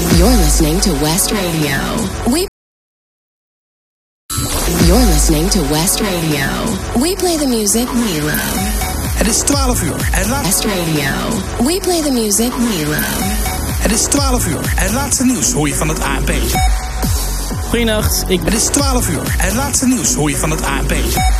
You're listening to West Radio. You're listening to West Radio. We play the music we love. Het is 12 uur. West Radio. We play the music we love. Het is 12 uur. Het laatste nieuws hoor je van het ANP. Goeienacht, Het is 12 uur. Het laatste nieuws hoor je van het ANP.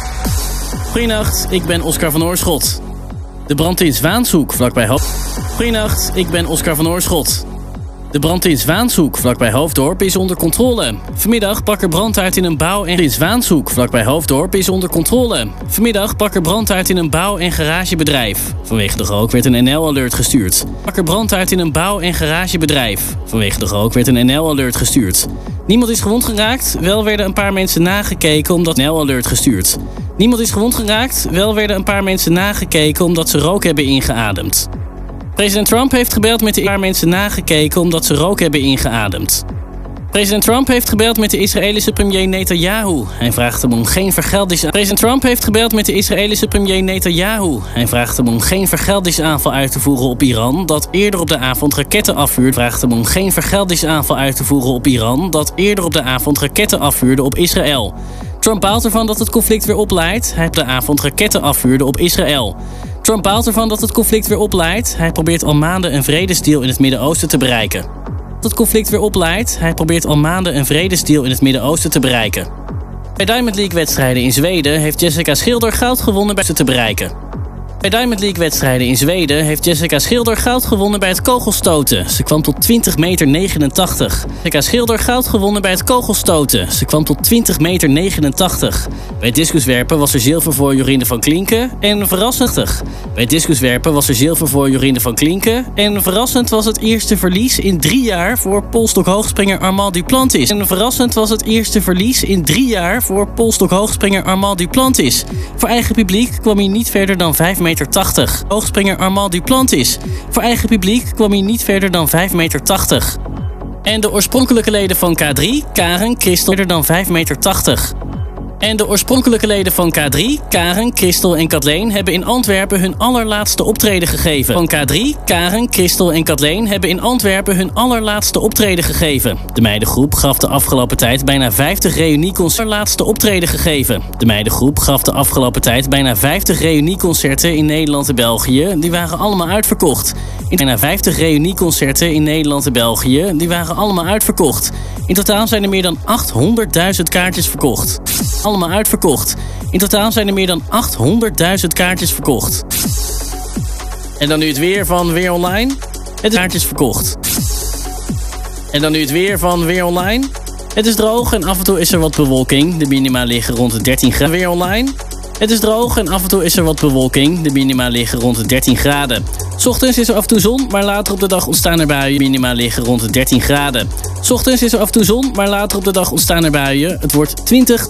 Goeienacht, ik ben Oscar van Oorschot. De brand in Zwaanshoek vlakbij Goeienacht, ik ben Oscar van Oorschot. De brand in Zwaanshoek vlakbij Hoofddorp is onder controle. Vanmiddag brak er brand uit in een bouw- en in Zwaanshoek vlakbij Hoofddorp is onder controle. Vanmiddag brak er brand uit in een bouw- en garagebedrijf. Vanwege de rook werd een NL-alert gestuurd. Brak er brand uit in een bouw- en garagebedrijf. Vanwege de rook werd een NL-alert gestuurd. Niemand is gewond geraakt, wel werden een paar mensen nagekeken omdat NL-alert gestuurd. Niemand is gewond geraakt, wel werden een paar mensen nagekeken omdat ze rook hebben ingeademd. President Trump heeft gebeld met de paar mensen nagekeken omdat ze rook hebben ingeademd. President Trump heeft gebeld met de Israëlische premier Netanyahu. Hij vraagt hem om geen vergeldingsaanval. President Trump heeft gebeld met de Israëlische premier Netanyahu. Hij vraagt hem om geen vergeldingsaanval uit te voeren op Iran dat eerder op de avond raketten afvuurde. Vraagt hem om geen vergeldingsaanval uit te voeren op Iran dat eerder op de avond raketten afvuurde op Israël. Trump baalt ervan dat het conflict weer opleidt. Hij op de avond raketten afvuurde op Israël. Trump baalt ervan dat het conflict weer opleidt. Hij probeert al maanden een vredesdeal in het Midden-Oosten te bereiken. Het conflict weer opleidt. Hij probeert al maanden een vredesdeal in het Midden-Oosten te bereiken. Bij Diamond League-wedstrijden in Zweden heeft Jessica Schilder goud gewonnen bij te bereiken. Bij Diamond League-wedstrijden in Zweden heeft Jessica Schilder goud gewonnen bij het kogelstoten. Ze kwam tot 20,89 meter. Jessica Schilder goud gewonnen bij het kogelstoten. Ze kwam tot 20,89 meter. Bij het discuswerpen was er zilver voor Jorinde van Klinken en verrassend. Bij het discuswerpen was er zilver voor Jorinde van Klinken en verrassend was het eerste verlies in 3 jaar voor polstokhoogspringer Armand Duplantis. En verrassend was het eerste verlies in 3 jaar voor polstokhoogspringer Armand Duplantis. Voor eigen publiek kwam hij niet verder dan 5,80 meter. Hoogspringer Armand Duplantis. Voor eigen publiek kwam hij niet verder dan 5,80 meter. En de oorspronkelijke leden van K3, Karen, Christel, verder dan 5,80 meter. En de oorspronkelijke leden van K3, Karen, Christel en Kathleen hebben in Antwerpen hun allerlaatste optreden gegeven. Van K3, Karen, Christel en Kathleen hebben in Antwerpen hun allerlaatste optreden gegeven. De meidengroep gaf de afgelopen tijd bijna 50 reunieconcerten. Laatste optreden gegeven. De meidengroep gaf de afgelopen tijd bijna 50 reunieconcerten in Nederland en België. Die waren allemaal uitverkocht. Bijna 50 reunieconcerten in Nederland en België. Die waren allemaal uitverkocht. In totaal zijn er meer dan 800.000 kaartjes verkocht. Allemaal uitverkocht. In totaal zijn er meer dan 800.000 kaartjes verkocht. En dan nu het weer van Weer Online. Het is kaartjes verkocht. En dan nu het weer van Weer Online. Het is droog en af en toe is er wat bewolking. De minima liggen rond de 13 graden. Weer Online. Het is droog en af en toe is er wat bewolking. De minima liggen rond de 13 graden. 's Ochtends is er af en toe zon, maar later op de dag ontstaan er buien. Minima liggen rond de 13 graden. 's Ochtends is er af en toe zon, maar later op de dag ontstaan er buien. Het wordt 20